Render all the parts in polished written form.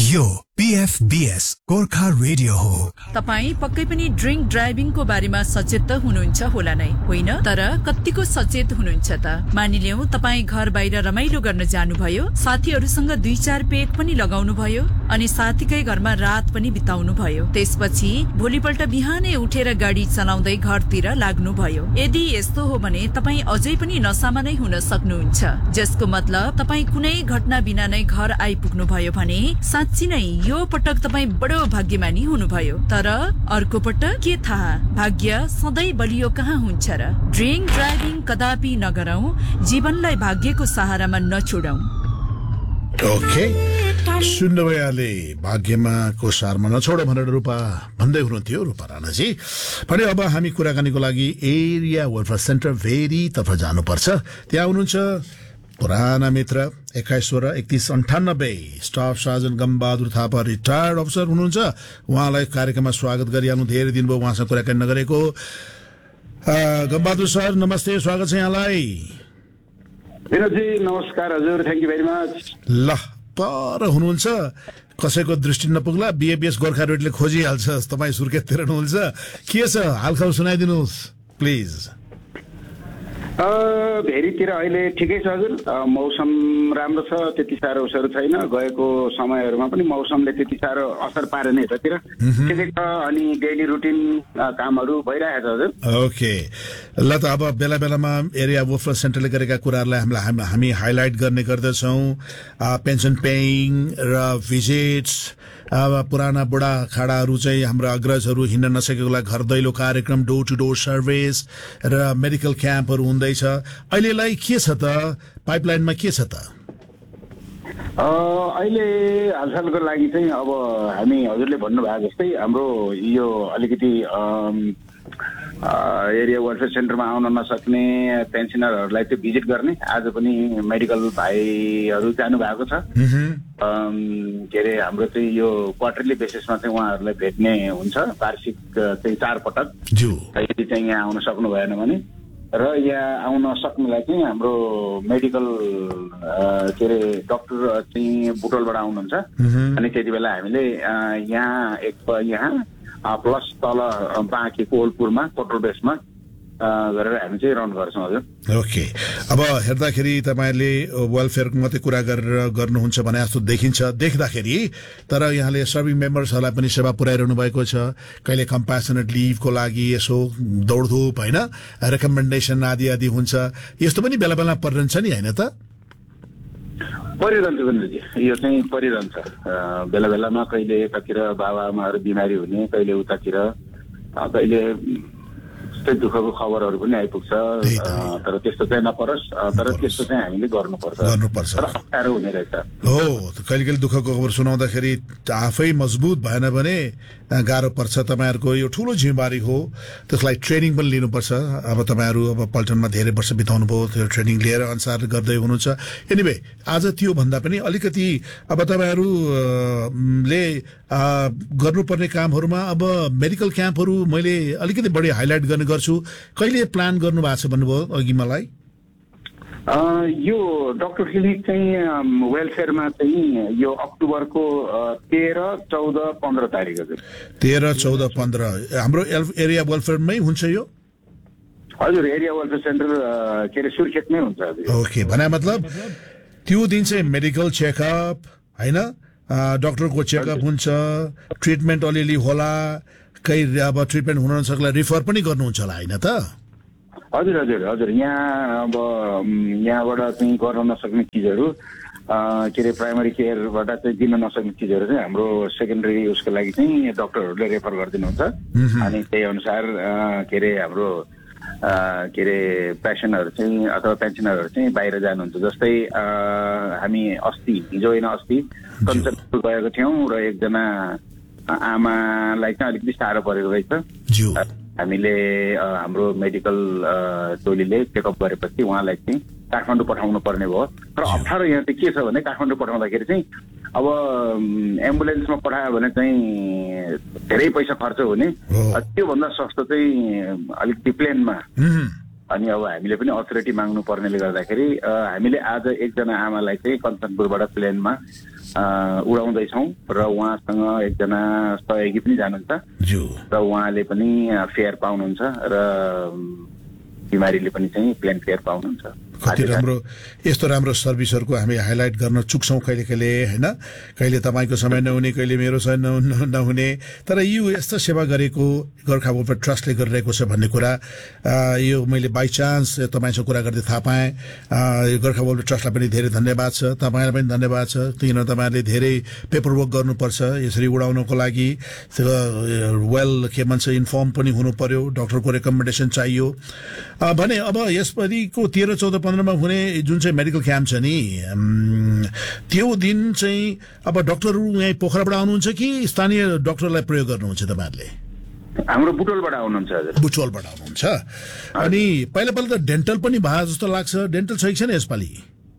यो PFBS Gorkha radio हो। तपाई पक्कै पनि ड्रिंक ड्राइभिङको बारेमा सचेत त हुनुहुन्छ होला नै, होइन? तर कतिको सचेत हुनुहुन्छ त? मानिलियौ तपाई घर बाहिर रमाइलो गर्न जानुभयो, साथीहरूसँग 2-4 पेग पनि लगाउनु भयो अनि साथीकै घरमा रात पनि बिताउनु भयो। त्यसपछि भोलिपल्ट बिहानै उठेर गाडी चलाउँदै घरतिर लाग्नु भयो। यदि यस्तो हो भने तपाई अझै पनि नसामा नै हुन सक्नुहुन्छ, जसको मतलब तपाई कुनै घटना बिना नै घर आइपुग्नु भयो भने साँच्चै नै यो पटक तपाई बडो भाग्यमानी हुनुभयो। तर अर्को पटक के थाहा, भाग्य सधैँ बलियो कहाँ हुन्छ र? ड्रिंक ड्राइभिङ कदापि नगरौं, जीवनलाई भाग्यको सहारामा नछोडौं। ओके, सुन्नुभयोले भाग्यमा को सारमा नछोड भनेर रूपा भन्दै हुनुहुन्थ्यो, रूपा राणाजी। भने अब हामी कुराकानीको लागि एरिया वेलफेयर सेन्टर भेरी तर्फ जानुपर्छ। त्यहाँ हुनुहुन्छ पुराना मित्र 21-31-98 staff surgeon गम्बहादुर Thapa retired officer हुनुहुन्छ। उहाँलाई कार्यक्रममा स्वागत गरिहाल्नु, धेरै दिन भयो उहाँसँग कुराकानी नगरेको। गम्बहादुर सर नमस्ते, स्वागत छ यहाँलाई। विनोदजी नमस्कार हजुर, थ्याङ्क यू भेरी मच। ल पर हुनुहुन्छ, कसैको दृष्टि नपुग्ला, बीएबीएस गोर्खा रेडियोले खोजिहाल्छ, तपाईँ सुर्खेततिर हुनुहुन्छ। के छ हालखबर सुनाइदिनुहोस् प्लिज। भेरीतिर अहिले ठिकै छ हजुर, मौसम राम्रो छ, त्यति साह्रो उसहरू छैन। गएको समयहरूमा पनि मौसमले त्यति साह्रो असर पारेन यतातिर, ठिकै छ। अनि डेली रुटिन कामहरू भइरहेको छ हजुर। ओके, ल त अब बेला बेलामा एरिया वेलफेयर सेन्टरले गरेका कुराहरूलाई हामी हाइलाइट गर्ने गर्दछौँ। पेन्सन पेइङ र भिजिट्स, पुराना बुढा खाडाहरू चाहिँ हाम्रा अग्रजहरू हिँड्न नसकेकोलाई घर दैलो कार्यक्रम, डोर टु डोर सर्भिस र मेडिकल क्याम्पहरू हुँदैछ। अहिलेलाई के छ त, पाइपलाइनमा के छ त? अहिले हालसालको लागि चाहिँ अब हामी हजुरले भन्नुभएको जस्तै हाम्रो यो अलिकति एरिया वेलफेयर सेन्टरमा आउन नसक्ने पेन्सनरहरूलाई चाहिँ भिजिट गर्ने, आज पनि मेडिकल भाइहरू जानु भएको छ। के अरे हाम्रो चाहिँ यो क्वार्टरली बेसिसमा चाहिँ उहाँहरूलाई भेट्ने हुन्छ, वार्षिक चाहिँ 4 पटक। यदि चाहिँ यहाँ आउन सक्नु भएन भने, र यहाँ आउन सक्नुलाई चाहिँ हाम्रो मेडिकल के अरे डक्टर चाहिँ बुटोलबाट आउनुहुन्छ। अनि त्यति बेला हामीले यहाँ प्लस तल बाँकी कोलपुरमा कोटल बेसमा गरेर हामी चाहिँ रन गर्छौँ हजुर। ओके, अब हेर्दाखेरि तपाईँले वेलफेयर मात्रै कुरा गरेर गर्नुहुन्छ भने जस्तो देखिन्छ देख्दाखेरि, तर यहाँले सर्भिङ मेम्बर्सहरूलाई पनि सेवा पुर्याइरहनु भएको छ। कहिले कम्प्यासनेट लिभको लागि यसो दौडधुप, होइन, रेकमेन्डेसन आदि आदि हुन्छ, यस्तो पनि बेला बेला परिरहन्छ नि, होइन त? परिरहन्छ बन्धुजी, यो चाहिँ परिरहन्छ बेला बेलामा। कहिले यतातिर बाबाआमाहरू बिमारी हुने, कहिले उतातिर कहिले दुःखको खबरहरू पनि आइपुग्छ। तर त्यस्तो चाहिँ नपरोस्, तर त्यस्तो चाहिँ हामीले गर्नुपर्छ, अप्ठ्यारो हुने रहेछ। हो, कहिले कहिले दुःखको खबर सुनाउँदाखेरि आफै मजबुत भएन भने गाह्रो पर्छ। तपाईँहरूको यो ठुलो जिम्मेवारी हो, त्यसलाई ट्रेनिङ पनि लिनुपर्छ। अब तपाईँहरू अब पल्टनमा धेरै वर्ष बिताउनु भयो, त्यो ट्रेनिङ लिएर अनुसार गर्दै हुनुहुन्छ। एनिवे, आज त्यो भन्दा पनि अलिकति अब तपाईँहरूले गर्नुपर्ने कामहरूमा अब मेडिकल क्याम्पहरू मैले अलिकति बढी हाइलाइट गर्ने गर्छु। कहिले प्लान गर्नु भएको छ भन्नुभयो अघि मलाई? यो डक्टर क्लिनिक चाहिँ वेलफेयरमा चाहिँ यो अक्टोबरको 13, 14, 15 तारिक हजुर। 13, 14, 15 हाम्रो एरिया वेलफेयरमै हुन्छ यो? हजुर, एरिया वेलफेयर सेन्टर के अरे सुर्खेतमै हुन्छ हजुर। ओके, भने मतलब त्यो दिन चाहिँ मेडिकल चेकअप, होइन, डक्टरको चेकअप हुन्छ, ट्रिटमेन्ट अलिअलि होला, कहीँ अब ट्रिटमेन्ट हुन नसक्ला रिफर पनि गर्नुहुन्छ होला, होइन त? हजुर हजुर हजुर, यहाँ अब यहाँबाट चाहिँ गर्न नसक्ने चिजहरू, के अरे प्राइमरी केयरबाट चाहिँ दिन नसक्ने चिजहरू चाहिँ हाम्रो सेकेन्डरी उसको लागि चाहिँ डक्टरहरूले रेफर गरिदिनुहुन्छ। अनि त्यही अनुसार के अरे हाम्रो के अरे पेसेन्टहरू चाहिँ अथवा पेन्सनरहरू चाहिँ बाहिर जानुहुन्छ। जस्तै हामी हिजो होइन अस्ति कन्सर्ट गएको थियौँ र एकजना आमालाई चाहिँ अलिकति साह्रो परेको रहेछ। हामीले हाम्रो मेडिकल टोलीले चेकअप गरेपछि उहाँलाई चाहिँ काठमाडौँ पठाउनु पर्ने भयो। र अप्ठ्यारो यहाँ चाहिँ के छ भने काठमाडौँ पठाउँदाखेरि चाहिँ अब एम्बुलेन्समा पठायो भने चाहिँ धेरै पैसा खर्च हुने, त्योभन्दा सस्तो चाहिँ अलिकति प्लेनमा अनि अब हामीले पनि अथोरिटी माग्नु पर्नेले गर्दाखेरि हामीले आज एकजना आमालाई चाहिँ कञ्चनपुरबाट प्लेनमा उडाउँदैछौँ र उहाँसँग एकजना सहयोगी पनि जानुहुन्छ र उहाँले पनि फेयर पाउनुहुन्छ र बिमारीले पनि चाहिँ प्लेन फेयर पाउनुहुन्छ। कति राम्रो यस्तो राम्रो सर्भिसहरूको हामी हाइलाइट गर्न चुक्छौँ कहिले कहिले होइन, कहिले तपाईँको समय नहुने, कहिले मेरो समय नहुने, तर यो यस्तो सेवा गरेको गोर्खा वेलफेयर ट्रस्टले गरिरहेको छ भन्ने कुरा यो मैले बाई चान्स तपाईँसँग कुरा गर्दै थाहा पाएँ। गोर्खा वेलफेयर ट्रस्टलाई पनि धेरै धन्यवाद छ, तपाईँलाई पनि धन्यवाद छ, किन तपाईँहरूले धेरै पेपरवर्क गर्नुपर्छ यसरी उडाउनको लागि, वेल के भन्छ इन्फर्म पनि हुनु पर्यो, डक्टरको रेकमेन्डेसन चाहियो भने। अब यसपालिको 13-14-15मा हुने जुन चाहिँ मेडिकल क्याम्प छ नि त्यो दिन चाहिँ अब डक्टरहरू यहाँ पोखराबाट आउनुहुन्छ कि स्थानीय डक्टरलाई प्रयोग गर्नुहुन्छ तपाईँहरूले? हाम्रो बुटोलबाट आउनुहुन्छ हजुर। बुटोलबाट आउनुहुन्छ। अनि पहिला पहिला त डेन्टल पनि भयो जस्तो लाग्छ, डेन्टल छ कि छैन यसपालि?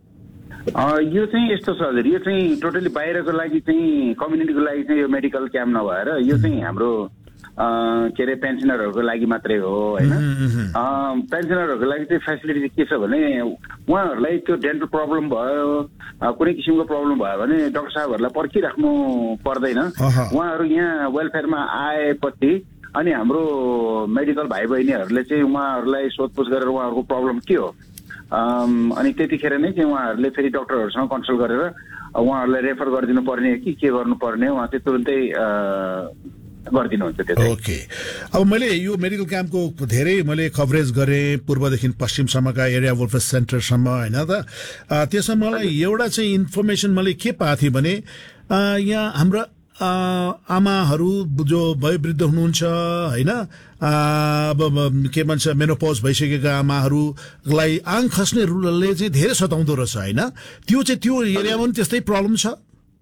यो चाहिँ यस्तो छ हजुर, यो चाहिँ टोटली बाहिरको लागि चाहिँ कम्युनिटीको लागि चाहिँ यो मेडिकल क्याम्प नभएर यो चाहिँ हाम्रो के अरे पेन्सनरहरूको लागि मात्रै हो होइन। पेन्सनरहरूको लागि चाहिँ फेसिलिटी के छ भने उहाँहरूलाई त्यो डेन्टल प्रब्लम भयो, कुनै किसिमको प्रब्लम भयो भने डाक्टर साहबहरूलाई पर्खिराख्नु पर्दैन। उहाँहरू यहाँ वेलफेयरमा आएपछि अनि हाम्रो मेडिकल भाइ बहिनीहरूले चाहिँ उहाँहरूलाई सोधपुछ गरेर उहाँहरूको प्रब्लम के हो अनि त्यतिखेर नै चाहिँ उहाँहरूले फेरि डक्टरहरूसँग कन्सल्ट गरेर उहाँहरूलाई रेफर गरिदिनु पर्ने कि के गर्नुपर्ने उहाँ चाहिँ तुरुन्तै गरिदिनुहुन्छ। ओके, अब मैले यो मेडिकल क्याम्पको धेरै मैले कभरेज गरेँ पूर्वदेखि पश्चिमसम्मका एरिया वेलफेयर सेन्टरसम्म होइन त। त्यसमा मलाई एउटा चाहिँ इन्फर्मेसन मैले के पाएको थिएँ भने यहाँ हाम्रा आमाहरू जो वयोवृद्ध हुनुहुन्छ होइन, अब के भन्छ मेनोपज भइसकेका आमाहरूलाई आङ खस्नेहरूले चाहिँ धेरै सताउँदो रहेछ होइन, त्यो चाहिँ त्यो एरियामा पनि त्यस्तै प्रब्लम छ?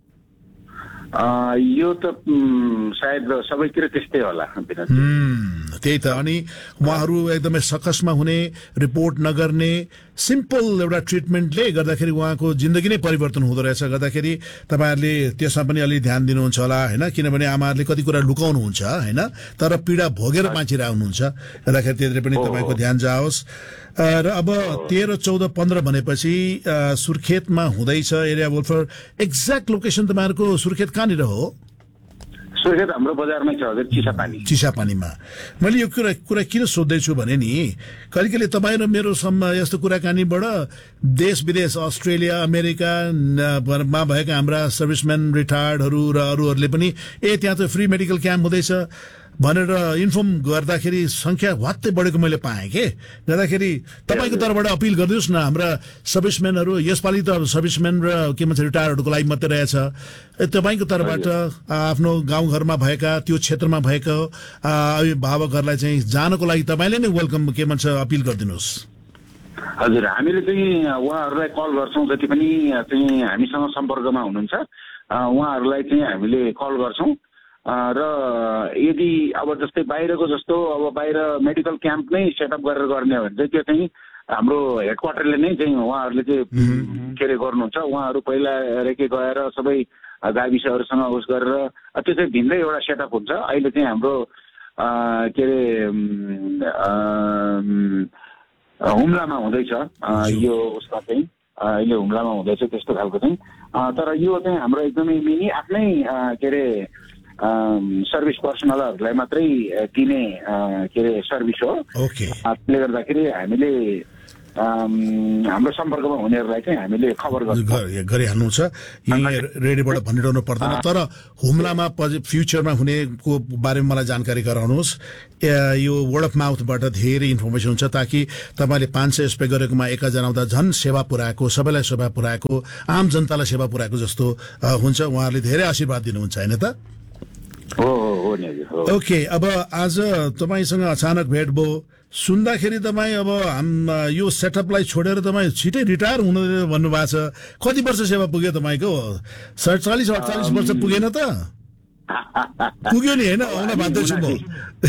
यो त सायद सबैतिर त्यस्तै होला। त्यही त, अनि उहाँहरू एकदमै सकसमा हुने, रिपोर्ट नगर्ने, सिम्पल एउटा ट्रिटमेन्टले गर्दाखेरि उहाँको जिन्दगी नै परिवर्तन हुँदो रहेछ। गर्दाखेरि तपाईँहरूले त्यसमा पनि अलिक ध्यान दिनुहुन्छ होला होइन, किनभने आमाहरूले कति कुरा लुकाउनुहुन्छ होइन, तर पीडा भोगेर बाँचिरहेको हुनुहुन्छ, गर्दाखेरि त्यतिर पनि तपाईँको ध्यान जाओस्। र अब 13-14-15 भनेपछि सुर्खेतमा हुँदैछ एरिया वेलफेयर। एक्ज्याक्ट लोकेसन तपाईँहरूको सुर्खेत कहाँनिर हो? सुर्खेत हाम्रो बजारमै छ हजुर, चिसापानीमा। मैले यो कुरा किन सोध्दैछु भने नि कहिले कहिले तपाईँ र मेरो यस्तो कुराकानीबाट देश विदेश अस्ट्रेलिया अमेरिकामा भएका हाम्रा सर्भिसम्यान रिटायर्डहरू र अरूहरूले पनि त्यहाँ त फ्री मेडिकल क्याम्प हुँदैछ भनेर इन्फर्म गर्दाखेरि संख्या वात्तै बढेको मैले पाएँ के। गर्दाखेरि तपाईँको तर्फबाट अपिल गरिदिनुहोस् न हाम्रा सर्भिसम्यानहरू, यसपालि त सर्भिसम्यान र के भन्छ रिटायर्डहरूको लागि मात्रै रहेछ, तपाईँको तर्फबाट आफ्नो गाउँघरमा भएका त्यो क्षेत्रमा भएको अभिभावकहरूलाई चाहिँ जानको लागि तपाईँले नै वेलकम के भन्छ अपिल गरिदिनुहोस्। हजुर, हामीले चाहिँ उहाँहरूलाई कल गर्छौँ, जति पनि चाहिँ हामीसँग सम्पर्कमा हुनुहुन्छ उहाँहरूलाई चाहिँ हामीले कल गर्छौँ र यदि अब जस्तै बाहिरको जस्तो अब बाहिर मेडिकल क्याम्प नै सेटअप गरेर गर्ने हो भने चाहिँ त्यो चाहिँ हाम्रो हेड क्वार्टरले नै चाहिँ उहाँहरूले चाहिँ के अरे गर्नुहुन्छ। उहाँहरू पहिला रेके गएर सबै गाविसहरूसँग उस गरेर त्यो चाहिँ भिन्दै एउटा सेटअप हुन्छ। अहिले चाहिँ हाम्रो के अरे हुम्लामा हुँदैछ यो उसमा चाहिँ अहिले हुम्लामा हुँदैछ त्यस्तो खालको चाहिँ, तर यो चाहिँ हाम्रो एकदमै मिनी आफ्नै के अरे सर्भिस पर्सनलहरूलाई मात्रै दिने के अरे सर्भिस हो। त्यसले गर्दाखेरि हामीले हाम्रो सम्पर्कमा हुनेहरूलाई चाहिँ हामीले खबर गरिहाल्नु छ, यहीँ रेडियोबाट भनिरहनु पर्दैन। तर हुम्लामा फ्युचरमा हुनेको बारेमा मलाई जानकारी गराउनुहोस्। यो वर्ड अफ माउथबाट धेरै इन्फर्मेसन हुन्छ ताकि तपाईँले 500 स्प्रे गरेकोमा 1000 आउँदा झन् सेवा पुऱ्याएको, सबैलाई सेवा पुऱ्याएको, आम जनतालाई सेवा पुऱ्याएको जस्तो हुन्छ। उहाँहरूले धेरै आशीर्वाद दिनुहुन्छ होइन त? ओके, अब आज तपाईँसँग अचानक भेट भयो, सुन्दाखेरि तपाईँ अब यो सेटअपलाई छोडेर तपाईँ छिटै रिटायर हुनु भन्नुभएको छ। कति वर्ष सेवा पुग्यो तपाईँको? 47-48 वर्ष पुगेन त? पुग्यो नि होइन? आउन बाध्य छु म।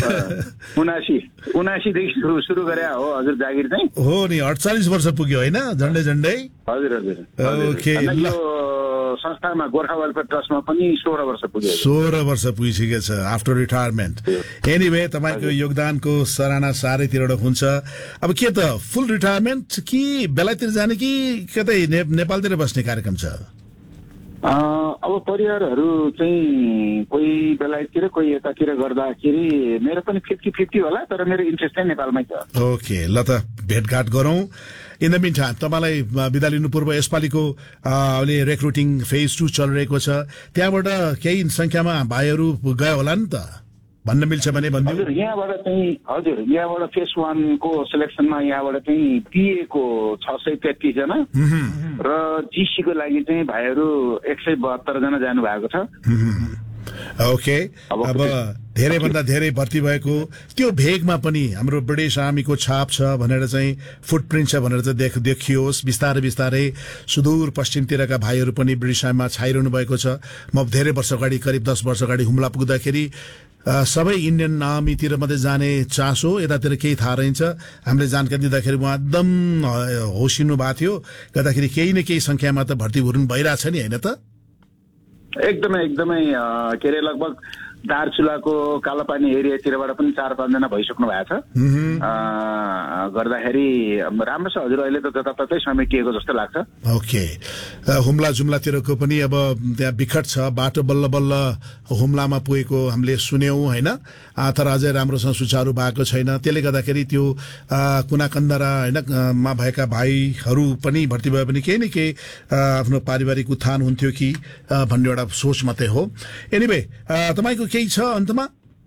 79 देखि सुरु गरे हो हजुर जागिर चाहिँ। हो नि, 48 वर्ष पुग्यो होइन? झन्डै हजुर। ओके, यो संस्थामा गोर्खा वेलफेयर ट्रस्टमा पनि 16 वर्ष पुग्यो। 16 वर्ष पुगिसकेको छ आफ्टर रिटायरमेन्ट। एनिवे तपाईँको योगदानको सराहना चारैतिरबाट हुन्छ। अब के त फुल रिटायरमेन्ट कि बेलायततिर जाने कि कतै नेपालतिर बस्ने कार्यक्रम छ? अब परिवारहरू चाहिँ कोही बेलायततिर कोही यतातिर गर्दाखेरि मेरो पनि 50-50 होला, तर मेरो इन्ट्रेस्ट चाहिँ नेपालमै छ। ओके, ल त भेटघाट गरौँ। इन द मिन टाइम तपाईँलाई बिदा लिनु पूर्व यसपालिको अहिले रिक्रुटिङ फेज 2 चलिरहेको छ, त्यहाँबाट केही संख्यामा भाइहरू गयो होला नि त, भन्न मिल्छ भने भन्नु। हजुर, यहाँबाट फेज 1 को सिलेक्सनमा यहाँबाट चाहिँ पिए को 633 जना र जीसी को लागि चाहिँ भाइहरू 172 जना जानु भएको छ। ओके, अब धेरै भन्दा धेरै भर्ती भएको त्यो भेगमा पनि हाम्रो ब्रिटिश आर्मीको छाप छ भनेर चाहिँ फुटप्रिन्ट छ भनेर चाहिँ देखियोस्। बिस्तारै बिस्तारै सुदूर पश्चिमतिरका भाइहरू पनि ब्रिटिश आर्मीमा छाइरहनु भएको छ। म धेरै वर्ष अगाडि, करिब 10 वर्ष अगाडि हुम्ला पुग्दाखेरि सबै इन्डियन आर्मीतिर मात्रै जाने चासो, यतातिर केही थाहा रहन्छ। हामीले जानकारी दिँदाखेरि उहाँ एकदम होसिनु भएको थियो, गर्दाखेरि केही न केही संख्यामा त भर्ती हुनु भइरहेछ नि, होइन त? एकदमै के अरे लगभग दार्चुलाको कालोपानी एरियातिरबाट पनि 4-5 जना भइसक्नु भएको छ। गर्दाखेरि राम्रो छ हजुर, अहिले त जताततै समेटिएको जस्तो लाग्छ। ओके, हुम्ला जुम्लातिरको पनि अब त्यहाँ बिकट छ, बाटो बल्ल बल्ल हुम्लामा पुगेको हामीले सुन्यौं होइन, तर अझै राम्रोसँग सुचारू भएको छैन। त्यसले गर्दाखेरि त्यो कुना कन्दरा होइन मा भएका भाइहरू पनि भर्ती भए पनि केही न केही आफ्नो पारिवारिक उत्थान हुन्थ्यो कि भन्ने एउटा सोच मात्रै हो। एनिवे, तपाईँको केही छ अन्तमा?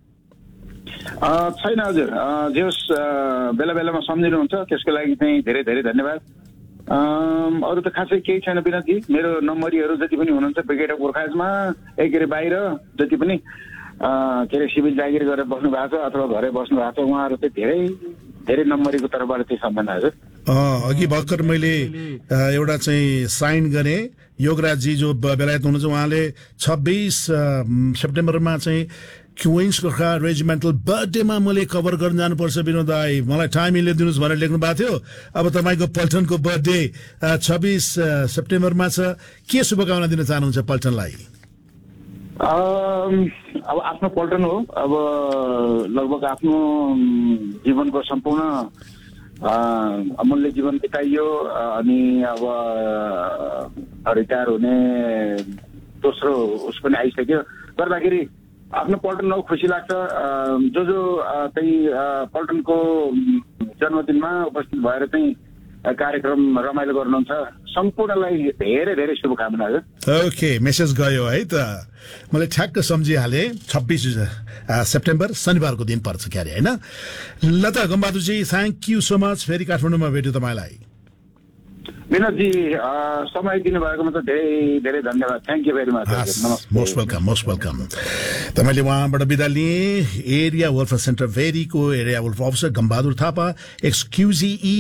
छैन हजुर, जे होस् बेला बेलामा सम्झिनुहुन्छ त्यसको लागि चाहिँ धेरै धेरै धन्यवाद। अरू त खासै केही छैन विनोदजी। मेरो नम्बरीहरू जति पनि हुनुहुन्छ ब्रिगेड अफ गोर्खाजमा के अरे बाहिर जति पनि के अरे सिभिल जागिर गरेर बस्नु भएको छ अथवा घरै बस्नु भएको छ, उहाँहरू चाहिँ धेरै धेरै नम्बरीको तर्फबाट चाहिँ सम्झना हजुर। अघि भर्खर मैले एउटा चाहिँ साइन गरेँ, योगराजजी जो बेलायत हुनुहुन्छ, उहाँले 26 सेप्टेम्बरमा चाहिँ क्विन्स गोर्खा रेजिमेन्टल बर्थडेमा मैले कभर गर्न जानुपर्छ विनोद दाई, मलाई टाइम मिलाइदिनुहोस् भनेर लेख्नु भएको थियो। अब तपाईँको पल्टनको बर्थडे 26 सेप्टेम्बरमा छ, के शुभकामना दिन चाहनुहुन्छ पल्टनलाई? अब आफ्नो पल्टन हो, अब लगभग आफ्नो जीवनको सम्पूर्ण अमूल्य जीवन बिताइयो, अनि अब रिटायर हुने दोस्रो उस पनि आइसक्यो, गर्दाखेरि आफ्नो पल्टन हो, खुसी लाग्छ। जो त्यही पल्टनको जन्मदिनमा उपस्थित भएर चाहिँ कार्यक्रम रमाइलो गर्नुहुन्छ, सम्पूर्णलाई धेरै धेरै शुभकामना। ओके, मेसेज गयो है त, मैले ठ्याक्क सम्झिहालेँ। 26 सेप्टेम्बर शनिबारको दिन पर्छ क्यारे, होइन? ल त गम्बहादुरजी, थ्याङ्क यू सो मच। फेरि काठमाडौँमा भेट्यो तपाईँलाई। विनोदजी, समय दिनुभएकोमा त धेरै धेरै धन्यवाद। Thank you very much. Most welcome, most welcome. तपाईँले उहाँबाट बिदा लिए। Area welfare centre भेरीको area welfare officer गम्बहादुर Thapa, XQZE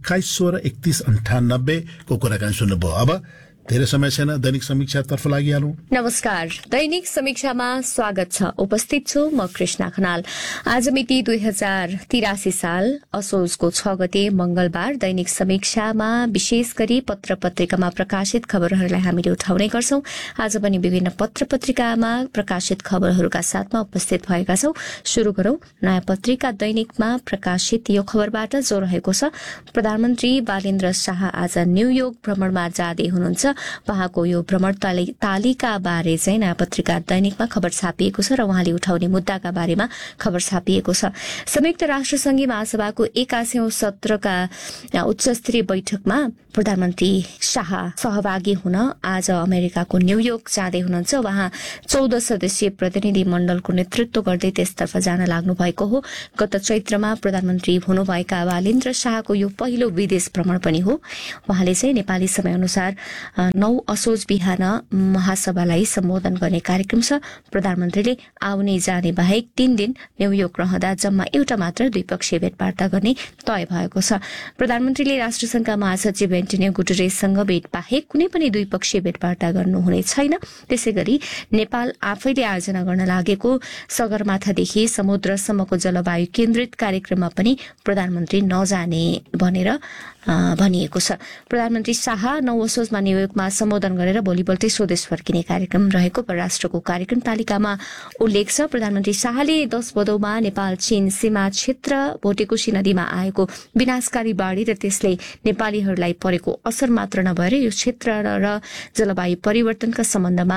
2116-3198 को कुराकानी सुन्नुभयो। अब धेरै समय छैन, दैनिक समीक्षातर्फ लागिहालौं। नमस्कार, दैनिक समीक्षामा स्वागत छ। उपस्थित छु म कृष्णा खनाल। आज मिति 2083 साल असोजको 6 गते मंगलबार। दैनिक समीक्षामा विशेष गरी पत्र पत्रिकामा प्रकाशित खबरहरूलाई हामीले उठाउने गर्छौं। आज पनि विभिन्न पत्र पत्रिकामा प्रकाशित खबरहरूका साथमा उपस्थित भएका छौं। शुरू गरौं नयाँ पत्रिका दैनिकमा प्रकाशित यो खबरबाट, जो रहेको छ प्रधानमन्त्री बालेन्द्र शाह आज न्यूयोर्क भ्रमणमा जाँदै हुनुहुन्छ। उहाँको यो भ्रमण तालिका बारे चाहिँ नयाँ पत्रिका दैनिकमा खबर छापिएको छ र उहाँले उठाउने मुद्दाका बारेमा खबर छापिएको छ। संयुक्त राष्ट्र संघीय महासभाको 81औं सत्रका उच्च स्तरीय बैठकमा प्रधानमन्त्री शाह सहभागी हुन आज अमेरिकाको न्यूयोर्क जाँदै हुनुहुन्छ। उहाँ 14 सदस्यीय प्रतिनिधि मण्डलको नेतृत्व गर्दै त्यसतर्फ जान लाग्नु भएको हो। गत चैत्रमा प्रधानमन्त्री हुनुभएका बालेन्द्र शाहको यो पहिलो विदेश भ्रमण पनि हो। उहाँले चाहिँ नेपाली समय अनुसार 9 असोज बिहान महासभालाई सम्बोधन गर्ने कार्यक्रम छ। प्रधानमन्त्रीले आउने जाने बाहेक 3 दिन न्यूयोर्क रहँदा जम्मा एउटा मात्र द्विपक्षीय भेटवार्ता गर्ने तय भएको छ। प्रधानमन्त्रीले राष्ट्रसंघका महासचिव एन्टोनियो गुटेरेससँग भेट बाहेक कुनै पनि द्विपक्षीय भेटवार्ता गर्नुहुने छैन। त्यसैगरी नेपाल आफैले आयोजना गर्न लागेको सगरमाथादेखि समुद्रसम्मको जलवायु केन्द्रित कार्यक्रममा पनि प्रधानमन्त्री नजाने भनेर भनिएको छ। प्रधानमन्त्री शाह 9 असोजमा न्युयोर्कमा सम्बोधन गरेर भोलिपल्टै स्वदेश फर्किने कार्यक्रम रहेको परराष्ट्रको कार्यक्रम तालिकामा उल्लेख छ। प्रधानमन्त्री शाहले 10 भदौमा नेपाल चीन सीमा क्षेत्र भोटेकोशी नदीमा आएको विनाशकारी बाढ़ी र त्यसले नेपालीहरूलाई परेको असर मात्र नभएर यो क्षेत्र र जलवायु परिवर्तनका सम्बन्धमा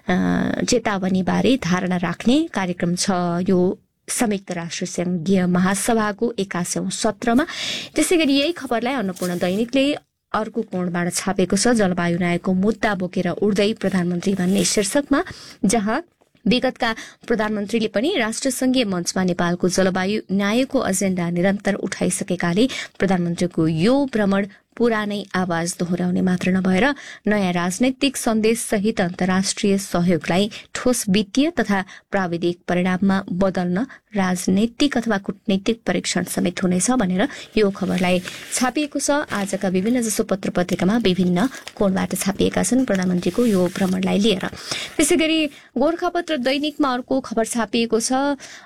चेतावनी बारे धारणा राख्ने कार्यक्रम छ। यो संयुक्त राष्ट्र संघीय महासभाको 81औं सत्रमा। त्यसै गरी यही खबरलाई अन्नपूर्ण दैनिकले अर्को कोणबाट छापेको छ। जलवायु न्यायको मुद्दा बोकेर उड्दै प्रधानमन्त्री भन्ने शीर्षकमा, जहाँ विगतका प्रधानमन्त्रीले पनि राष्ट्रसंघीय मञ्चमा नेपालको जलवायु न्यायको एजेण्डा निरन्तर उठाइसकेकाले प्रधानमन्त्रीको यो भ्रमण पुरानै आवाज दोहोर्याउने मात्र नभएर नयाँ राजनैतिक सन्देश सहित अन्तर्राष्ट्रिय सहयोगलाई ठोस वित्तीय तथा प्राविधिक परिणाममा बदल्न राजनैतिक अथवा कूटनैतिक परीक्षण समेत हुनेछ भनेर यो खबरलाई छापिएको छ। आजका विभिन्न जसो पत्र पत्रिकामा विभिन्न कोणबाट छापिएका छन् प्रधानमन्त्रीको यो भ्रमणलाई लिएर। त्यसै गरी गोरखापत्र दैनिकमा अर्को खबर छापिएको छ।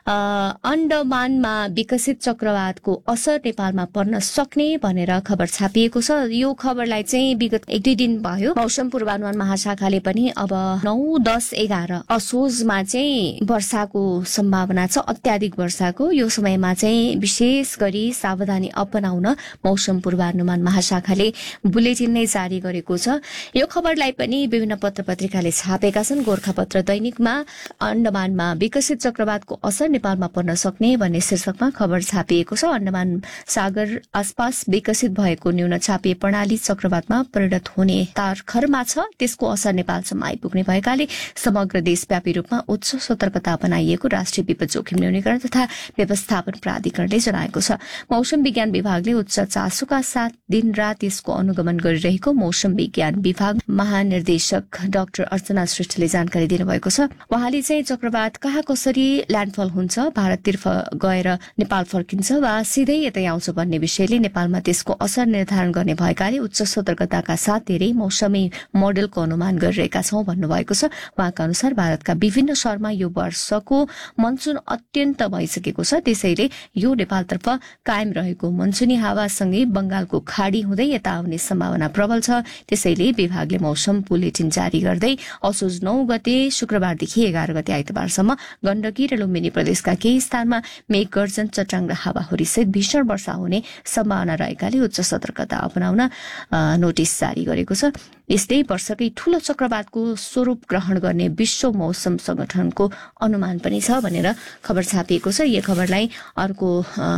अन्डमानमा विकसित चक्रवातको असर नेपालमा पर्न सक्ने भनेर खबर छापिएको छ। यो खबरलाई चाहिँ विगत 1-2 दिन भयो मौसम पूर्वानुमान महाशाखाले पनि अब 9, 10, 11 असोजमा चाहिँ वर्षाको सम्भावना छ, अत्याधिक वर्षाको। यो समयमा चाहिँ विशेष गरी सावधानी अपनाउन मौसम पूर्वानुमान महाशाखाले बुलेटिन नै जारी गरेको छ। यो खबरलाई पनि विभिन्न पत्र पत्रिकाले छापेका छन्। गोरखापत्र दैनिकमा अन्डमानमा विकसित चक्रवातको असर नेपालमा पर्न सक्ने भन्ने शीर्षकमा खबर छापिएको छ। अन्डमान सागर आसपास विकसित भएको न्यून चापीय प्रणाली चक्रवातमा परिणत हुने तारखरमा छ। त्यसको असर नेपालसम्म आइपुग्ने भएकाले समग्र देशव्यापी रूपमा उच्च सतर्कता बनाइएको राष्ट्रिय विपद जोखिम न्यूनीकरण तथा व्यवस्थापन प्राधिकरणले जनाएको छ। मौसम विज्ञान विभागले उच्च चासोका साथ दिनरात यसको अनुगमन गरिरहेको मौसम विज्ञान विभाग महानिर्देशक डाक्टर अर्चना श्रेष्ठले जानकारी दिनुभएको छ। उहाँले चाहिँ चक्रवात कहाँ कसरी ल्यान्डफल हुन्छ, भारततिर गएर नेपाल फर्किन्छ वा सिधै यतै आउँछ भन्ने विषयले नेपालमा त्यसको असर निर्धारण गर्ने भएकाले उच्च सतर्कताका साथ धेरै मौसमी मोडेलको अनुमान गरिरहेका छौं भन्नुभएको छ। उहाँका अनुसार भारतका विभिन्न शहरमा यो वर्षको मनसुन अत्यन्त भइसकेको छ। त्यसैले यो नेपालतर्फ कायम रहेको मनसुनी हावासँगै बंगालको खाड़ी हुँदै यता आउने सम्भावना प्रबल छ। त्यसैले विभागले मौसम बुलेटिन जारी गर्दै असोज 9 गते शुक्रबारदेखि 11 गते आइतबारसम्म गण्डकी र लुम्बिनी प्रदेशका केही स्थानमा मेघ गर्जन, चट्याङ र हावाहुरी सहित भीषण वर्षा हुने सम्भावना रहेकाले उच्च सतर्कता अपनाउन नोटिस जारी गरेको छ। यस्तै वर्षकै ठूलो चक्रवातको स्वरूप ग्रहण गर्ने विश्व मौसम संगठनको अनुमान पनि छ भनेर खबर छापिएको छ। यो खबरलाई अर्को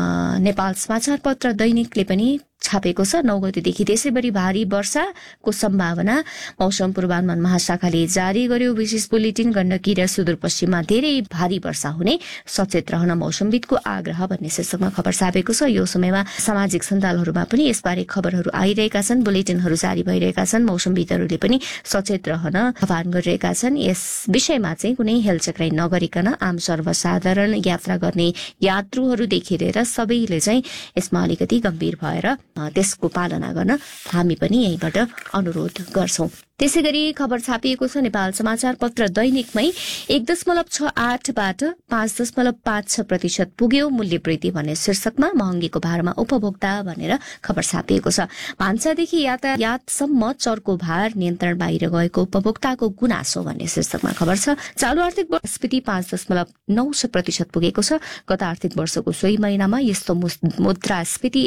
नेपाल समाचार पत्र दैनिकले पनि छापेको छ। 9 गतेदेखि देशैभरि भारी वर्षाको सम्भावना मौसम पूर्वानुमान महाशाखाले जारी गर्यो। विशेष बुलेटिन गण्डकी र सुदूरपश्चिममा धेरै भारी वर्षा हुने सचेत रहन मौसमविदको आग्रह भन्ने शीर्षकमा खबर छापेको छ। यो समयमा सामाजिक सञ्जालहरूमा पनि यसबारे खबरहरू आइरहेका छन्, बुलेटिनहरू जारी भइरहेका छन्। मौसमविदहरूले पनि सचेत रहन आह्वान गरिरहेका छन्। यस विषयमा चाहिँ कुनै हेलचक्राइ नगरिकन आम सर्वसाधारण यात्रा गर्ने यात्रुहरूदेखि लिएर सबैले चाहिँ यसमा अलिकति गम्भीर भएर त्यसको पालना गर्न हामी पनि यहीँबाट अनुरोध गर्छौं। त्यसै गरी खबर छापिएको छ नेपाल समाचार पत्र दैनिकमै 1.68 बाट 5.56% पुग्यो मूल्य वृद्धि भन्ने शीर्षकमा महँगीको भारमा उपभोक्ता भनेर खबर छापिएको छ। भान्सादेखि यातायातसम्म चर्को भार नियन्त्रण बाहिर गएको उपभोक्ताको गुनासो भन्ने शीर्षकमा खबर छ। चालू आर्थिक वर्ष स्फीति 5.9% पुगेको छ। गत आर्थिक वर्षको सोही महिनामा यस्तो मुद्रास्फीति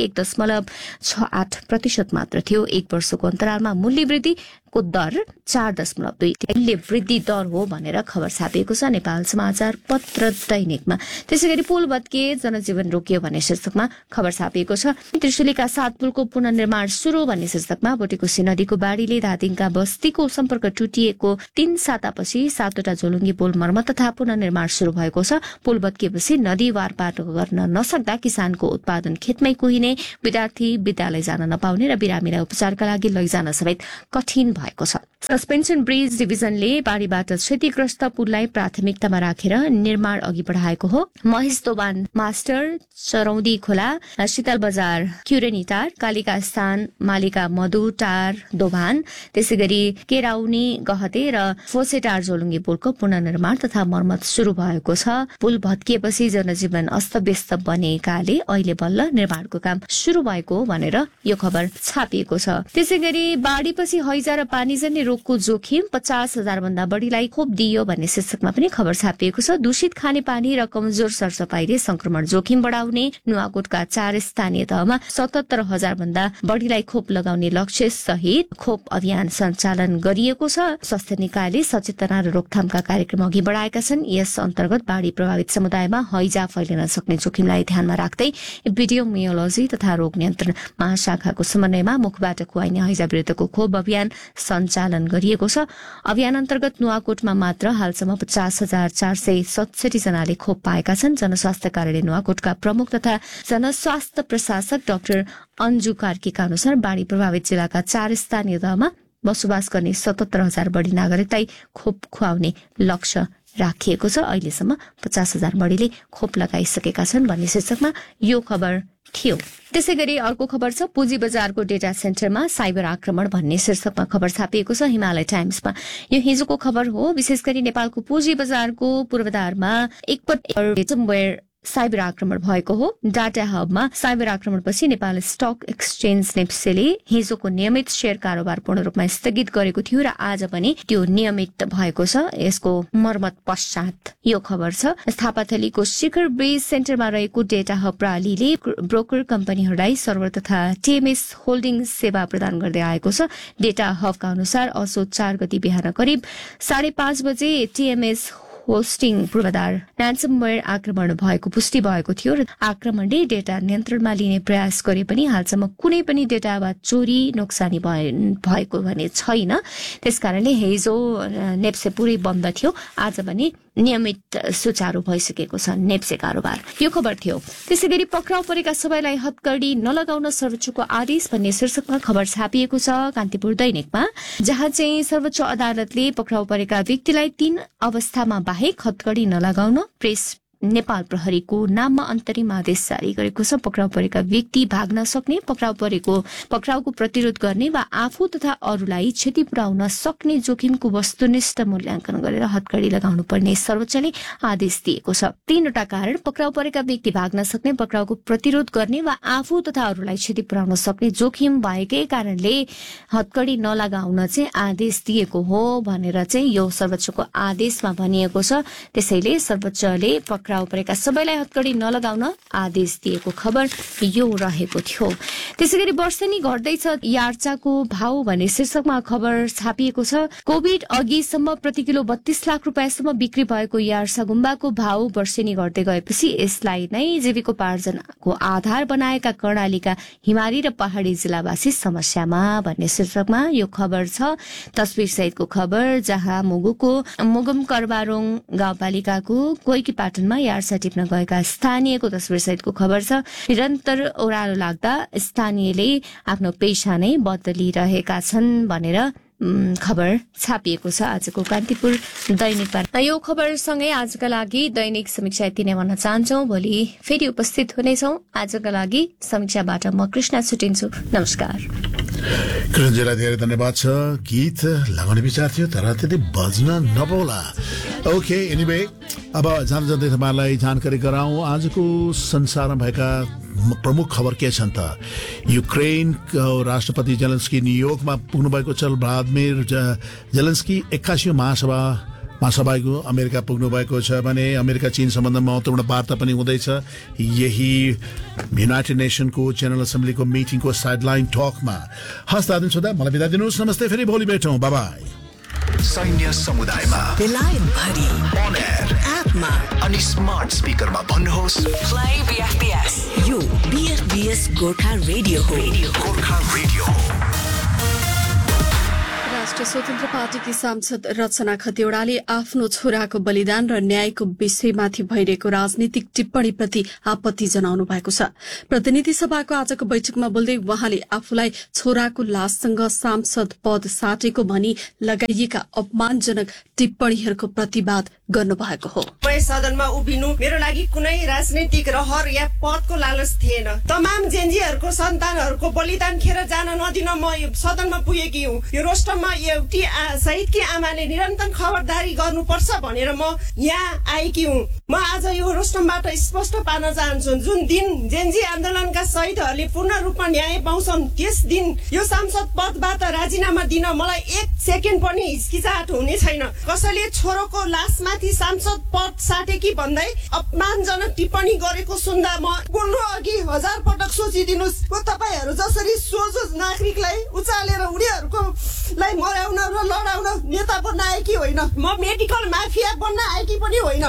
1.68% मात्र थियो। एक वर्षको अन्तरालमा मूल्य वृद्धिको दर 4.2 मूल्य वृद्धि दर हो भनेर खबर छापिएको छ नेपाल समाचार पत्र दैनिकमा। त्यसै गरी पुल भत्किए जनजीवन रोकियो भन्ने शीर्षकमा खबर छापिएको छ। त्रिशुलीका 7 पुलको पुनर्निर्माण शुरू भन्ने शीर्षकमा बोटेकोशी नदीको बाढ़ीले धादिङका बस्तीको सम्पर्क टुटिएको 3 सातापछि 7वटा झोलुङ्गी पुल मर्मत तथा पुनर्निर्माण शुरू भएको छ। पुल भत्किएपछि नदी वारपार गर्न नसक्दा किसानको उत्पादन खेतमै कुहिने, विद्यार्थी विद्यालय जान नपाउने र बिरामीलाई उपचारका लागि लैजान समेत कठिन भएको छ। सस्पेन्सन ब्रिज डिभिजनले बाढीबाट क्षतिग्रस्त पुललाई प्राथमिकतामा राखेर निर्माण अघि बढाएको हो। महेश दोबान मास्टर, चरौदी खोला, शीतल बजार, क्युरेनी टार, कालिका स्थान, मालिका मधु टार दोभान, त्यसै गरी केराउनी गहते र फोसेटार जोलुङ्गे पुलको पुनर्निर्माण तथा मर्मत शुरू भएको छ। पुल भत्किएपछि जनजीवन अस्तव्यस्त बनेकाले अहिले बल्ल निर्माणको काम शुरू भएको हो भनेर यो खबर छापिएको छ। त्यसै गरी बाढीपछि हैजा र पानीजन्य रोगको जोखिम 50,000 भन्दा बढीलाई खोप दिइयो भन्ने शीर्षकमा पनि खबर छापिएको छ। दूषित खानेपानी र कमजोर सरसफाईले संक्रमण जोखिम बढाउने नुवाकोटका 4 स्थानीय तहमा 77,000 भन्दा बढीलाई खोप लगाउने लक्ष्य सहित खोप अभियान सञ्चालन गरिएको छ। स्वास्थ्य निकायले सचेतना र रोकथामका कार्यक्रम अघि बढाएका छन्। यस अन्तर्गत बाढी प्रभावित समुदायमा हैजा फैलिन सक्ने जोखिमलाई ध्यानमा राख्दै एपिडेमियोलोजी तथा रोग नियन्त्रण महाशाखाको समन्वयमा मुखबाट खुवाइने हैजा विरुद्धको खोप अभियान सञ्चालन गरिएको छ। अभियान अन्तर्गत नुवाकोटमा मात्र हालसम्म 50,467 जनाले खोप पाएका छन्। जनस्वास्थ्य कार्यालय नुवाकोटका प्रमुख तथा जनस्वास्थ्य प्रशासक डाक्टर अन्जु कार्कीका अनुसार बाढी प्रभावित जिल्लाका 4 स्थानीय तहमा बसोबास गर्ने 77,000 बढी नागरिकलाई खोप खुवाउने लक्ष्य राखिएको छ। अहिलेसम्म 50,000 बढीले खोप लगाइसकेका छन् भन्ने शीर्षकमा यो खबर थियो। त्यसै गरी अर्को खबर छ पुँजी बजारको डेटा सेन्टरमा साइबर आक्रमण भन्ने शीर्षकमा खबर छापिएको छ हिमालय टाइम्समा। यो हिजोको खबर हो। विशेष गरी नेपालको पुँजी बजारको पूर्वाधारमा एकपटक साइबर आक्रमण भएको हो। Data हबमा cyber आक्रमणपछि Nepal stock exchange नेप्सेले हिजोको नियमित शेयर कारोबार पूर्ण रूपमा स्थगित गरेको थियो र आज पनि त्यो नियमित भएको छ। यसको मर्मत पश्चात यो खबर छ। स्थापनाथलीको शिखर ब्रिज सेन्टरमा रहेको डेटा हब प्रणालीले ब्रोकर कम्पनीहरूलाई सर्भर तथा टीएमएस होल्डिङ सेवा प्रदान गर्दै आएको छ। डेटा हबका अनुसार असोज 4 गते बिहान करिब 5:30 बजे टीएमएस होस्टिङ पूर्वाधार ऱ्यान्समवेयर आक्रमण भएको पुष्टि भएको थियो र आक्रमणले डेटा नियन्त्रणमा लिने प्रयास गरे पनि हालसम्म कुनै पनि डेटा वा चोरी नोक्सानी भएको भने छैन। त्यसकारणले हिजो नेप्से पुरै बन्द थियो। आज पनि नियमित सुचारू भइसकेको छ नेप्से कारोबार। यो खबर थियो। त्यसै गरी पक्राउ परेका सबैलाई हतकडी नलगाउन सर्वोच्चको आदेश भन्ने शीर्षकमा खबर छापिएको छ कान्तिपुर दैनिकमा, जहाँ चाहिँ सर्वोच्च अदालतले पक्राउ परेका व्यक्तिलाई 3 अवस्थामा बाहेक हतकडी नलगाउन प्रेस नेपाल प्रहरीको नाममा अन्तरिम आदेश जारी गरेको छ। पक्राउ परेका व्यक्ति भाग्न सक्ने, पक्राउको प्रतिरोध गर्ने वा आफू तथा अरूलाई क्षति पुर्याउन सक्ने जोखिमको वस्तुनिष्ठ मूल्याङ्कन गरेर हतकडी लगाउनु पर्ने सर्वोच्चले आदेश दिएको छ। 3वटा कारण पक्राउ परेका व्यक्ति भाग्न सक्ने, पक्राउको प्रतिरोध गर्ने वा आफू तथा अरूलाई क्षति पुर्याउन सक्ने जोखिम भएकै कारणले हतकडी नलगाउन चाहिँ आदेश दिएको हो भनेर चाहिँ यो सर्वोच्चको आदेशमा भनिएको छ। त्यसैले सर्वोच्चले पक्राउ परेका सबैलाई हतकडी नलगाउन आदेश दिएको खबर यो रहेको थियो। त्यसै गरी वर्षेनी घट्दैछ यार्चाको भाव भन्ने शीर्षकमा खबर छापिएको छ। कोभिड अघिसम्म प्रति किलो 32 लाख रुपियाँसम्म बिक्री भएको यार्सा गुम्बाको भाव वर्षेनी घट्दै गएपछि यसलाई नै जीविकोपार्जनको आधार बनाएका कर्णालीका हिमाली र पहाड़ी जिल्लावासी समस्यामा भन्ने शीर्षकमा यो खबर छ। तस्बिर सहितको खबर, जहाँ मुगुम करबारोङ गाउँपालिकाको कोइकी पाटनमा यार्सा टिप्न गएका स्थानीयको तस्बिर सहितको खबर छ। निरन्तर ओह्रालो लाग्दा स्थानीयले आफ्नो पेशा नै बदलिरहेका छन् भनेर खबर छापिएको छ आजको कान्तिपुर दैनिकमा। यो खबरसँगै आजका लागि दैनिक समीक्षा यति नै भन्न चाहन्छौँ। भोलि फेरि उपस्थित हुनेछौँ। आजका लागि समीक्षाबाट म कृष्णा छुटिन्छु। नमस्कार। कृष्णजीलाई धेरै धन्यवाद छ। गीत लगाउने विचार थियो तर त्यति बज्न नपाउला। ओके, एनीवे अब जान जाँदै तपाईँलाई जानकारी गराउँ आजको संसारमा भएका प्रमुख खबर के छन् त। युक्रेनको राष्ट्रपति जेलेन्स्की न्युयोर्कमा पुग्नुभएको छ। भ्लादिमिर जेलेन्स्की 81औं महासभाको अमेरिका पुग्नु भएको छ भने अमेरिका चीन सम्बन्धमा महत्वपूर्ण वार्ता पनि हुँदैछ। यही युनाइटेड नेसनको जेनरल असेम्ब्लीको मिटिङको साइडलाइन टकमा। हस् दादिन छोदा, मलाई बिदा दिनुहोस्। नमस्ते, फेरि भोलि भेटौँ। Bye bye. सैन्य समुदायमा बेलायत भरि अन एयर एपमा अनि स्मार्ट स्पिकरमा भन्नुहोस् प्ले बीएफबीएस। यो बीएफबीएस गोर्खा रेडियो हो। गोर्खा रेडियो। राष्ट्रिय स्वतन्त्र पार्टीकी सांसद रचना खतिवड़ाले आफ्नो छोराको बलिदान र न्यायको विषयमाथि भइरहेको राजनीतिक टिप्पणीप्रति आपत्ति जनाउनु भएको छ। प्रतिनिधि सभाको आजको बैठकमा बोल्दै उहाँले आफूलाई छोराको लाससँग सांसद पद साटेको भनी लगाइएका अपमानजनक टिप्पणीहरूको प्रतिवाद गर्नुभएको हो। सदनमा उभिनु मेरो लागि कुनै राजनीतिक रहर या पदको लालच थिएन। तमाम जेन्जीहरूको सन्तानहरूको बलिदान खेर जान नदिन म सदनमा पुगेकी हुँ। यो रोस्टरमा एउटी शहीदकी आमाले निरन्तर खबरदारी गर्नुपर्छ भनेर म यहाँ आएकी हुँ। म आज यो रोस्टमबाट स्पष्ट पार्न चाहन्छु, जुन दिन जेन्जी आन्दोलनका शहीदहरूले पूर्ण रूपमा न्याय पाउँछन् त्यस दिन यो सांसद पदबाट राजीनामा दिन मलाई 1 सेकेन्ड पनि हिचकिचाहट हुने छैन। कसैले छोरोको लासमाथि सांसद पद साटेकी भन्दै अपमानजनक टिप्पणी गरेको सुन्दा म बोल्नु अघि 1000 पटक सोचिदिनुस्। तपाईहरू जसरी सोझो नागरिकलाई उचालेर उनीहरूको लाई मर्याउन र लडाउन नेता बन्न आएकी होइन, म मेडिकल माफिया बन्न आएकी पनि होइन।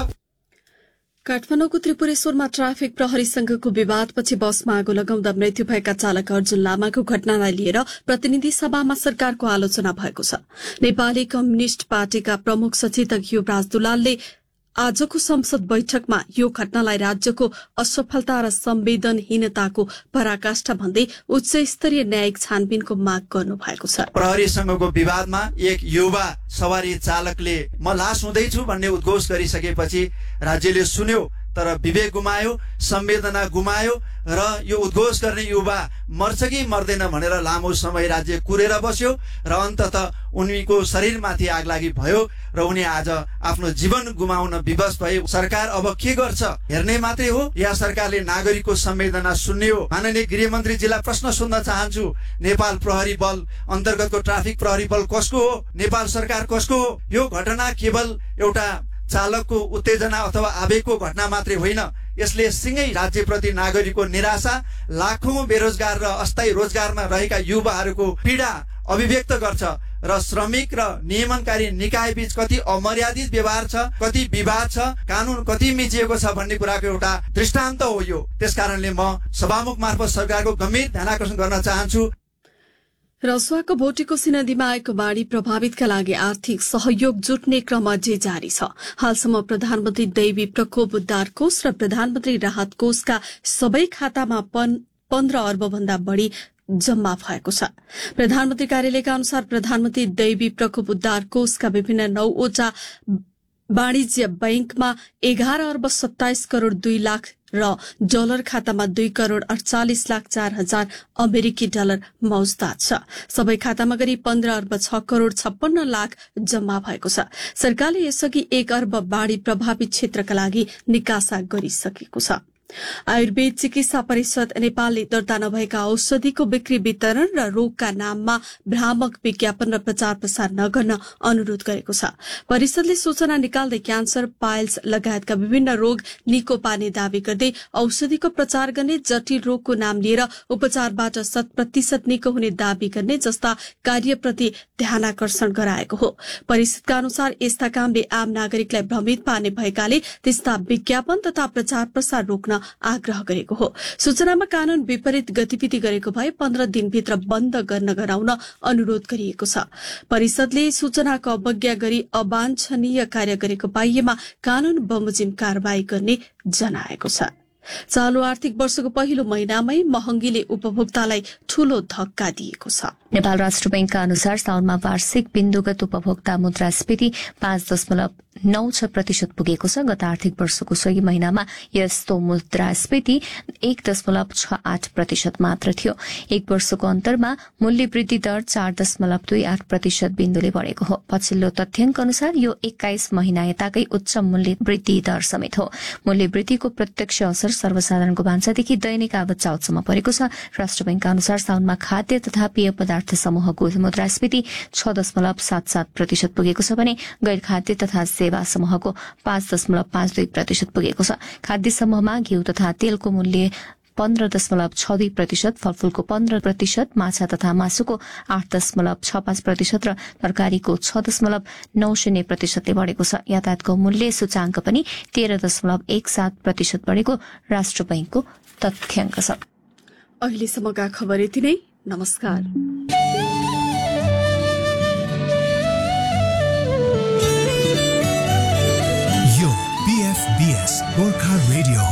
काठमाडौँको त्रिपुरेश्वरमा ट्राफिक प्रहरीसँगको विवादपछि बसमा आगो लगाउँदा मृत्यु भएका चालक अर्जुन लामाको घटनालाई लिएर प्रतिनिधि सभामा सरकारको आलोचना भएको छ। नेपाली कम्युनिष्ट पार्टीका प्रमुख सचेतक युवराज दुलालले आजको संसद बैठकमा यो घटनालाई राज्यको असफलता र संवेदनहीनताको पराकाष्ठा भन्दै उच्च स्तरीय न्यायिक छानबिनको माग गर्नु भएको छ। प्रहरीसँगको विवादमा एक युवा सवारी चालकले म लास हुँदैछु भन्ने उद्घोष गरिसकेपछि राज्यले सुन्यो तर विवेक गुमायो, संवेदना गुमायो र यो उद्घोष गर्ने युवा मर्छ कि मर्दैन भनेर लामो समय राज्य कुरेर बस्यो र अन्ततः उनीको शरीरमाथि आगलागी भयो र उनी आज आफ्नो जीवन गुमाउन विवश भए। सरकार अब के गर्छ हेर्ने मात्रै हो या सरकारले नागरिकको संवेदना सुन्ने हो? माननीय गृहमन्त्रीजीलाई प्रश्न सोध्न चाहन्छु, नेपाल प्रहरी बल अन्तर्गतको ट्राफिक प्रहरी बल कसको हो? नेपाल सरकार कसको हो? यो घटना केवल एउटा चालकको उत्तेजना अथवा आवेगको घटना मात्रै होइन, यसले सिंगै राज्यप्रति नागरिकको निराशा, लाखौं बेरोजगार र अस्थायी रोजगारमा रहेका युवाहरूको पीडा अभिव्यक्त गर्छ र श्रमिक र नियमनकारी निकाय बीच कति अमर्यादित व्यवहार छ, कति विवाद छ, कानून कति मिचिएको छ भन्ने कुराको एउटा दृष्टान्त हो यो। त्यसकारणले म सभामुख मार्फत सरकारको गम्भीर ध्यानाकर्षण गर्न चाहन्छु। रसुवाको भोटेकोशी नदीमा आएको बाढ़ी प्रभावितका लागि आर्थिक सहयोग जुट्ने क्रम अझै जारी छ। हालसम्म प्रधानमन्त्री दैवी प्रकोप उद्धार कोष र प्रधानमन्त्री राहत कोषका सबै खातामा 15 अर्ब भन्दा बढ़ी जम्मा भएको छ। प्रधानमन्त्री कार्यालयका अनुसार प्रधानमन्त्री दैवी प्रकोप उद्धार कोषका विभिन्न 9वटा वाणिज्य बैंकमा 11 अर्ब 27 करोड़ 2 लाख र डलर खातामा 2 करोड़ 48 लाख 4 हजार अमेरिकी डलर मौजूद छ। सबै खातामा गरी 15 अर्ब 6 करोड़ 56 लाख जम्मा भएको छ। सरकारले यसअघि 1 अर्ब बाढ़ी प्रभावित क्षेत्रका लागि निकासा गरिसकेको छ। आयुर्वेद चिकित्सा परिषद नेपालले दर्ता नभएका औषधिको बिक्री वितरण र रोगका नाममा भ्रामक विज्ञापन र प्रचार प्रसार नगर्न अनुरोध गरेको छ। परिषदले सूचना निकाल्दै क्यान्सर, पाइल्स लगायतका विभिन्न रोग निको पार्ने दावी गर्दै औषधिको प्रचार गर्ने, जटिल रोगको नाम लिएर उपचारबाट 100% निको हुने दावी गर्ने जस्ता कार्यप्रति ध्यानाकर्षण गराएको हो। परिषदका अनुसार यस्ता कामले आम नागरिकलाई भ्रमित पार्ने भएकाले त्यस्ता विज्ञापन तथा प्रचार प्रसार रोक्न आग्रह गरेको हो। सूचनामा कानून विपरीत गतिविधि गरेको भए 15 दिनभित्र बन्द गर्न गराउन अनुरोध गरिएको छ। परिषदले सूचनाको अवज्ञा गरी अवाञ्छनीय कार्य गरेको पाइएमा कानून बमोजिम कारवाही गर्ने जनाएको छ। चालू आर्थिक वर्षको पहिलो महिनामै महँगीले उपभोक्तालाई ठूलो धक्का दिएको छ। नेपाल राष्ट्र बैंकका अनुसार साउनमा वार्षिक बिन्दुगत उपभोक्ता मुद्रास्फीति 5.96% पुगेको छ। गत आर्थिक वर्षको सोही महिनामा यस्तो मुद्रास्फीति 1.68% मात्र थियो। एक वर्षको अन्तरमा मूल्य वृद्धि दर 4.28% बिन्दुले बढ़ेको हो। पछिल्लो तथ्याङ्क अनुसार यो 21 महिना यताकै उच्च मूल्य वृद्धि दर समेत हो। मूल्य वृद्धिको प्रत्यक्ष असर सर्वसाधारणको भान्सादेखि दैनिक आवत चाउतसम्म परेको छ। राष्ट्र बैंकका अनुसार साउनमा खाद्य तथा पेय पदार्थ समूहको मुद्रास्फीति 6.77% पुगेको छ भने गैर खाद्य तथा सेवा समूहको 5.52% पुगेको छ। खाद्य समूहमा घिउ तथा तेलको मूल्य 15.62%, फलफूलको 15%, माछा तथा मासुको 8.65% र तरकारीको 6.90% बढ़ेको छ। यातायातको मूल्य सूचाङ्क पनि 13.17% बढ़ेको राष्ट्र बैंकको तथ्याङ्क छ। अहिलेसम्मका खबर यति नै। नमस्कार। BFBS Gorkha radio